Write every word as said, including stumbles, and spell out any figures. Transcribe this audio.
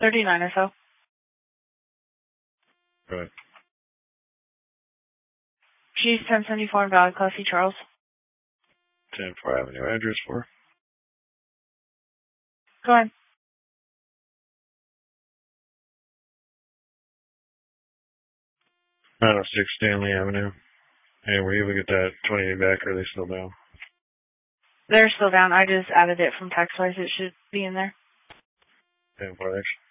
thirty-nine or so. Go ahead. She's ten seventy-four in Valley Class C, Charles. ten four Avenue, address for? Go ahead. nine oh six Stanley Avenue. Hey, were you able to get that twenty-eight back, or are they still down? They're still down. I just added it from text wise. It should be in there. ten four X.